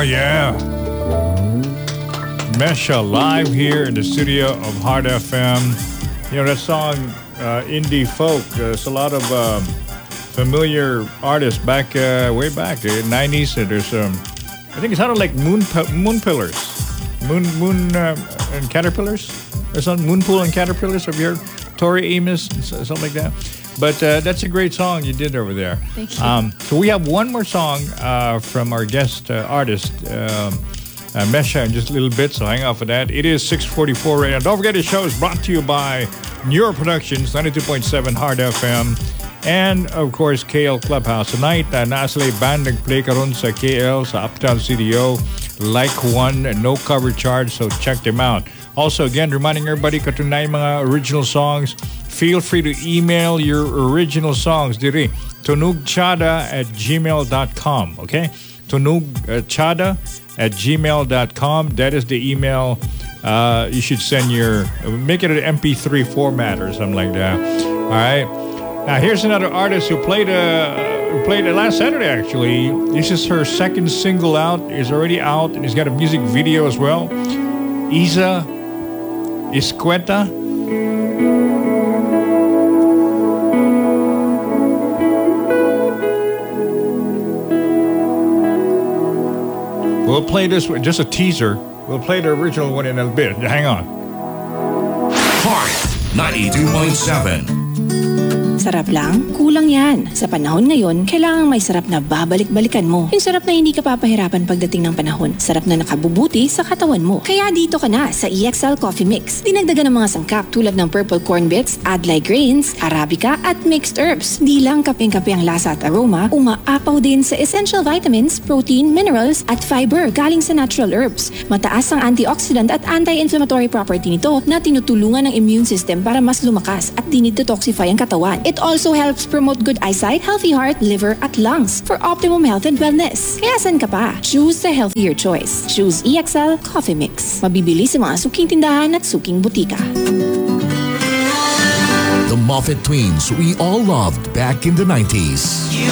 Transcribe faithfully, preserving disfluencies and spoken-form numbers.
yeah. Mesha live here in the studio of Heart F M. You know, that song, uh, Indie Folk, there's a lot of um, familiar artists back, uh, way back in the nineties. There's, um, I think it sounded like Moon Moon Pillars. Moon, moon uh, and Caterpillars? There's some Moonpool and Caterpillars. Have you heard? Tori Amos, something like that. But uh, that's a great song you did over there. Thank you. Um, so we have one more song uh, from our guest uh, artist, um, uh, Mesha, in just a little bit, so hang out for that. It is six forty-four right now. Don't forget, the show is brought to you by Neuro Productions, ninety-two point seven Hard F M, and of course, K L Clubhouse. Tonight, uh, nasa band nag-play karon sa K L, sa Uptown C D O, Like One, no cover charge, so check them out. Also, again, reminding everybody, katunay mga original songs, feel free to email your original songs diri tunugchada at gmail dot com. Okay? tunugchada at gmail dot com. That is the email. Uh, you should send your, make it an M P three format or something like that. All right? Now, here's another artist who played uh, who played uh, last Saturday, actually. This is her second single out. It's already out, and it's got a music video as well. Isa Isqueta. We'll play this with just a teaser. We'll play the original one in a bit. Hang on. Heart ninety-two point seven. Sarap lang? Kulang yan. Sa panahon ngayon, kailangang may sarap na babalik-balikan mo. Yung sarap na hindi ka papahirapan pagdating ng panahon. Sarap na nakabubuti sa katawan mo. Kaya dito ka na sa E X L Coffee Mix. Dinagdagan ng mga sangkap tulad ng purple corn bits, adlai grains, arabica at mixed herbs. Di lang kapeng-kape ang lasa at aroma, umaapaw din sa essential vitamins, protein, minerals at fiber galing sa natural herbs. Mataas ang antioxidant at anti-inflammatory property nito na tinutulungan ng immune system para mas lumakas at di detoxify ang katawan. It also helps promote good eyesight, healthy heart, liver, at lungs for optimum health and wellness. Kaya san ka pa? Choose the healthier choice. Choose E X L Coffee Mix. Mabibili sa mga suking tindahan at suking butika. The Moffat Twins we all loved back in the nineties. You